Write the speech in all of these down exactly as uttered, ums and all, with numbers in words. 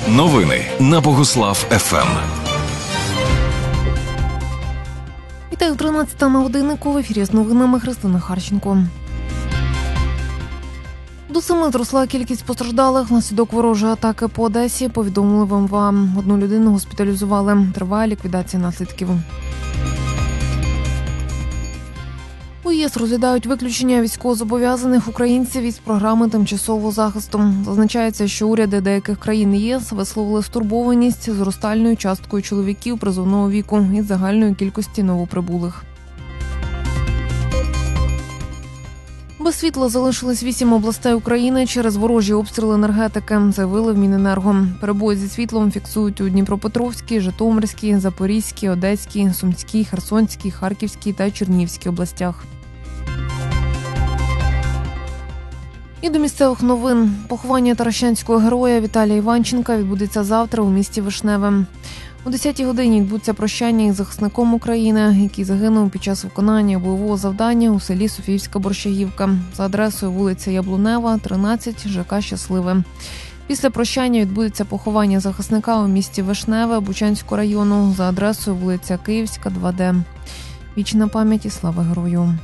Новини на Богуслав еф ем. Вітаю, тринадцята на годиннику. В ефірі з новинами Христина Харченко. До семи зросла кількість постраждалих внаслідок ворожої атаки по Одесі, повідомили в ем ве а. Одну людину госпіталізували. Триває ліквідація наслідків. У ЄС розглядають виключення військовозобов'язаних українців із програми тимчасового захисту. Зазначається, що уряди деяких країн ЄС висловили стурбованість зростальною часткою чоловіків призовного віку і загальної кількості новоприбулих. Без світла залишились вісім областей України через ворожі обстріли енергетики, заявили в Міненерго. Перебої зі світлом фіксують у Дніпропетровській, Житомирській, Запорізькій, Одеській, Сумській, Херсонській, Харківській та Чернігівській областях. І до місцевих новин. Поховання таращанського героя Віталія Іванченка відбудеться завтра у місті Вишневе. О десятій годині відбудеться прощання із захисником України, який загинув під час виконання бойового завдання у селі Софіївська Борщагівка за адресою вулиця Яблунева, тринадцять, ЖК «Щасливе». Після прощання відбудеться поховання захисника у місті Вишневе Бучанського району за адресою вулиця Київська, два Д. Вічна пам'ять і слава герою.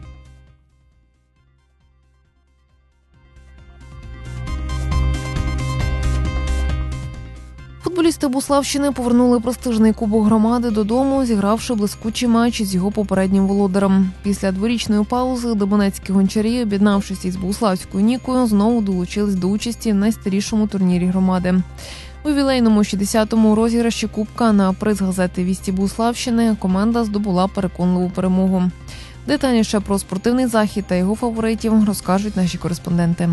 Футболісти Буславщини повернули престижний кубок громади додому, зігравши блискучий матч із його попереднім володарем. Після дворічної паузи донецькі гончарі, об'єднавшись із Буславською Нікою, знову долучились до участі в найстарішому турнірі громади. У ювілейному шістдесятому розіграші кубка на приз газети «Вісті Буславщини» команда здобула переконливу перемогу. Детальніше про спортивний захід та його фаворитів розкажуть наші кореспонденти.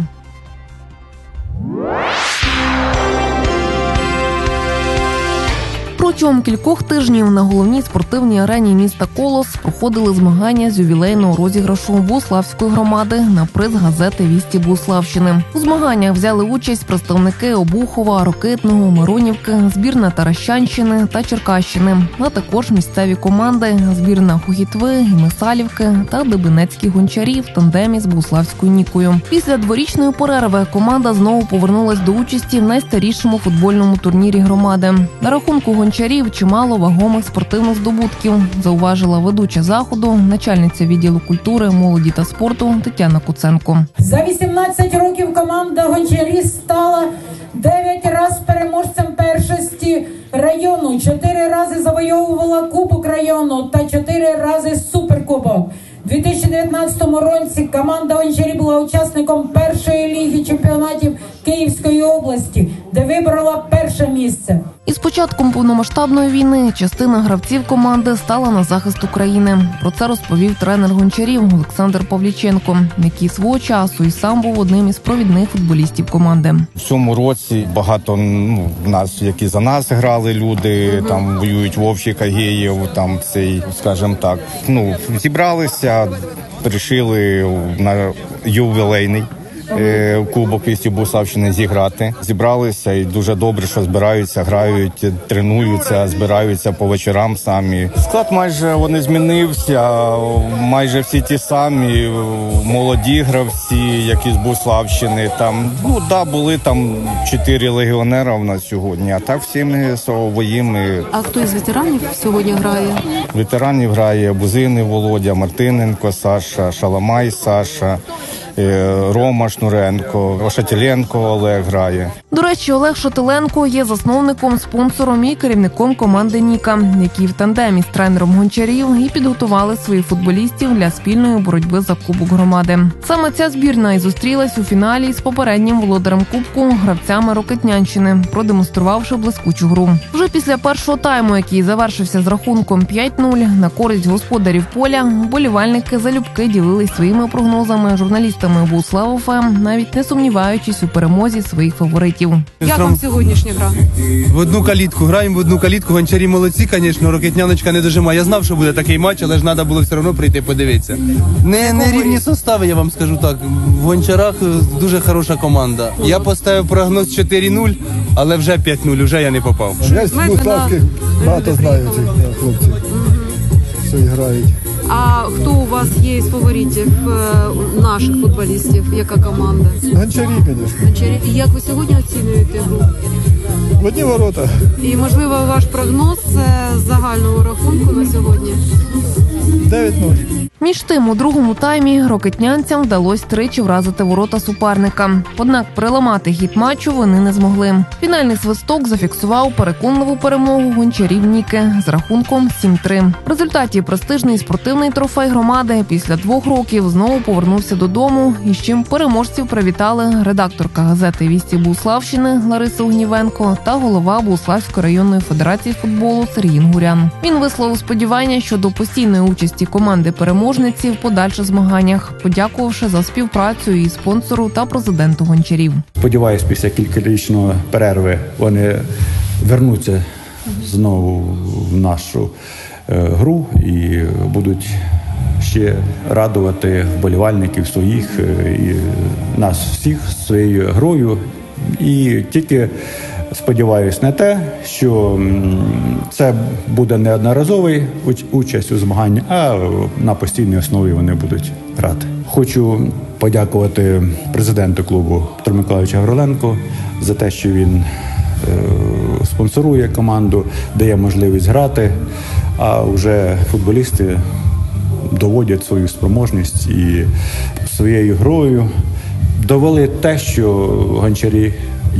Протягом кількох тижнів на головній спортивній арені міста Колос проходили змагання з ювілейного розіграшу Буславської громади на приз газети «Вісті Буславщини». У змаганнях взяли участь представники Обухова, Рокитного, Миронівки, збірна Таращанщини та Черкащини, а також місцеві команди збірна Хухітви, Гімесалівки та Дебенецькі гончарі в тандемі з Буславською Нікою. Після дворічної перерви команда знову повернулась до участі в найстарішому футбольному турнірі громади. На рахунку гончарів чимало вагомих спортивних здобутків, зауважила ведуча заходу, начальниця відділу культури, молоді та спорту Тетяна Куценко. За вісімнадцять років команда гончарів стала дев'ять разів переможцем першості району, чотири рази завойовувала Кубок району та чотири рази суперкубок. У дві тисячі дев'ятнадцятому році команда гончарів була учасником першої ліги чемпіонатів Київської області, де вибрала перше місце. Із початком повномасштабної війни частина гравців команди стала на захист України. Про це розповів тренер гончарів Олександр Павліченко, який свого часу і сам був одним із провідних футболістів команди. В цьому році багато ну, в нас, які за нас грали люди, угу. там воюють Вовчик, Агеєв, там цей, скажімо так, ну, зібралися, вирішили на ювілейний Кубок «Вісті Буславщини» зіграти. Зібралися і дуже добре, що збираються, грають, тренуються, збираються по вечорам самі. Склад майже вони змінився, майже всі ті самі, молоді гравці, які з Буславщини. Там, ну, да, були там чотири легіонера в нас сьогодні, а так всі ми своїми. А хто із ветеранів сьогодні грає? Ветеранів грає Бузини Володя, Мартиненко Саша, Шаламай Саша, Рома Шнуренко, Ошатіленко Олег грає. До речі, Олег Шатиленко є засновником, спонсором і керівником команди «Ніка», які в тандемі з тренером гончарів і підготували своїх футболістів для спільної боротьби за Кубок громади. Саме ця збірна і зустрілась у фіналі з попереднім володарем Кубку гравцями Рокитнянщини, продемонструвавши блискучу гру. Вже після першого тайму, який завершився з рахунком п'ять нуль на користь господарів поля, вболівальники залюбки ділились своїми прогнозами журналістами Буслав еф ем, навіть не сумніваючись у перемозі своїх фаворитів. Як вам сьогоднішня гра? В одну калітку граємо, в одну калітку. Гончарі молодці, звісно, Рокитняночка не дожимає. Я знав, що буде такий матч, але ж треба було все одно прийти подивитися. Не, не рівні состави, я вам скажу так. В Гончарах дуже хороша команда. Я поставив прогноз чотири нуль, але вже п'ять нуль, вже я не попав. Я з Буславських багато знаю цих хлопців, що грають. А хто у вас є із фаворитів е, наших футболістів? Яка команда? Гончарі, звісно. Гончарі. І як ви сьогодні оцінюєте гру? В одні ворота. І, можливо, ваш прогноз е, загального рахунку на сьогодні? дев'ять нуль. Між тим, у другому таймі рокетнянцям вдалося тричі вразити ворота суперника. Однак переламати хід матчу вони не змогли. Фінальний свисток зафіксував переконливу перемогу гончарів Ніки з рахунком сім три. В результаті престижний спортивний трофей громади після двох років знову повернувся додому, і з чим переможців привітали редакторка газети «Вісті Богуславщини» Лариса Огнівенко та голова Богуславської районної федерації футболу Сергій Інгурян. Він висловив сподівання щодо постійної участі команди переможців в подальших змаганнях, подякувавши за співпрацю і спонсору та президенту гончарів. Сподіваюсь, після кількарічної перерви вони вернуться знову в нашу гру і будуть ще радувати вболівальників своїх і нас всіх своєю грою. І тільки сподіваюсь на те, що це буде не одноразовий участь у змаганні, а на постійній основі вони будуть грати. Хочу подякувати президенту клубу Петру Миколайовичу Гавриленку за те, що він спонсорує команду, дає можливість грати, а вже футболісти доводять свою спроможність і своєю грою довели те, що гончарі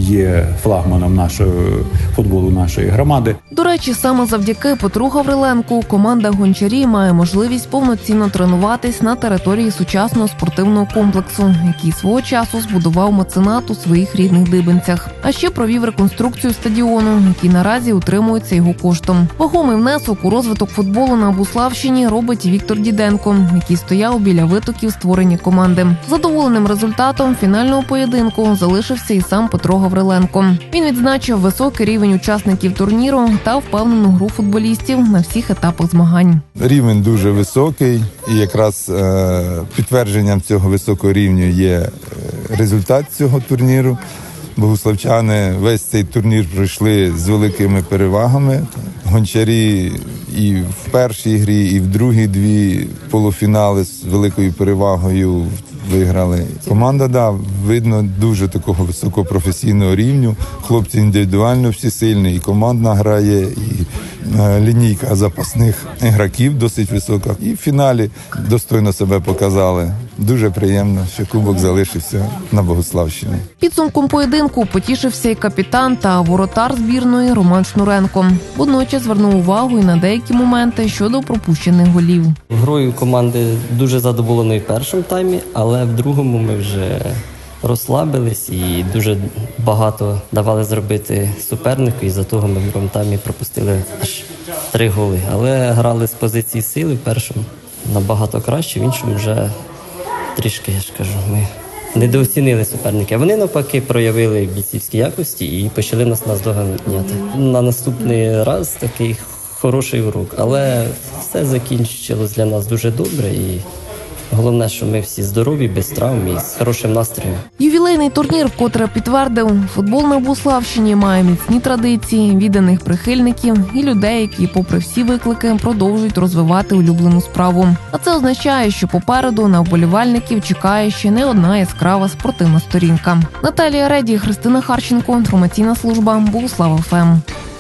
є флагманом нашого футболу, нашої громади. До речі, саме завдяки Петру Гавриленку команда гончарі має можливість повноцінно тренуватись на території сучасного спортивного комплексу, який свого часу збудував меценат у своїх рідних Дибенцях. А ще провів реконструкцію стадіону, який наразі утримується його коштом. Вагомий внесок у розвиток футболу на Богуславщині робить Віктор Діденко, який стояв біля витоків створення команди. Задоволеним результатом фінального поєдинку залишився і сам Петро Гавриленко. Він відзначив високий рівень учасників турніру та впевнену гру футболістів на всіх етапах змагань. Рівень дуже високий, і якраз е, підтвердженням цього високого рівня є результат цього турніру. Богуславчани весь цей турнір пройшли з великими перевагами. Гончарі і в першій грі, і в другій дві полуфінали з великою перевагою виграли. Команда, да, видно, дуже такого високопрофесійного рівню. Хлопці індивідуально всі сильні, і командна грає, і лінійка запасних гравців досить висока. І в фіналі достойно себе показали. Дуже приємно, що кубок залишився на Богуславщині. Підсумком поєдинку потішився і капітан та воротар збірної Роман Шнуренко. Водночас звернув увагу і на деякі моменти щодо пропущених голів. Грою команди дуже задоволений в першому таймі, але в другому ми вже розслабились і дуже багато давали зробити супернику, і за того ми в другому таймі пропустили аж три голи. Але грали з позиції сили в першому набагато краще, в іншому вже трішки, я ж кажу, ми недооцінили суперника. Вони навпаки проявили бійцівські якості і почали нас наздоганяти. На наступний раз такий хороший урок, але все закінчилось для нас дуже добре і головне, що ми всі здорові, без травм і з хорошим настроєм. Ювілейний турнір вкотре підтвердив, футбол на Богуславщині має міцні традиції, відданих прихильників і людей, які, попри всі виклики, продовжують розвивати улюблену справу. А це означає, що попереду на вболівальників чекає ще не одна яскрава спортивна сторінка. Наталія Реді, Христина Харченко, інформаційна служба Богуслав ФМ.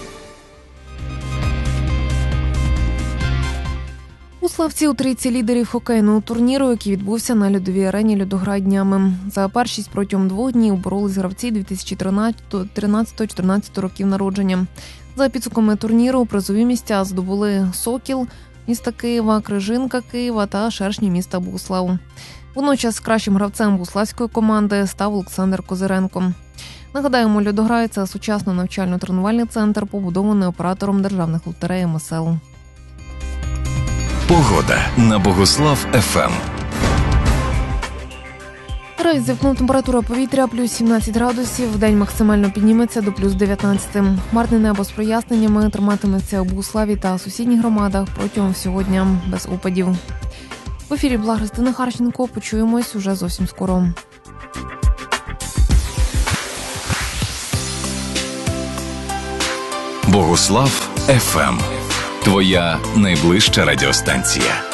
Богуславці у трійці лідерів хокейного турніру, який відбувся на льодовій арені «Льодограй» днями. За першість протягом двох днів боролись гравці дві тисячі тринадцятого-чотирнадцятого років народження. За підсумками турніру призові місця здобули «Сокіл» міста Києва, «Крижинка» Києва та «Шершні» міста Богуслав. Водночас кращим гравцем богуславської команди став Олександр Козиренко. Нагадаємо, «Льодограй» – це сучасний навчально-тренувальний центр, побудований оператором державних лотерей ем ес ел. Погода на Богуслав ФМ. Зівкнула температура повітря плюс сімнадцять градусів, вдень максимально підніметься до плюс дев'ятнадцять. Хмарне небо з проясненнями триматиметься у Богуславі та сусідніх громадах протягом всього дня без опадів. В ефірі була Христина Харченко. Почуємось уже зовсім скоро. Богуслав ФМ. Твоя найближча радіостанція.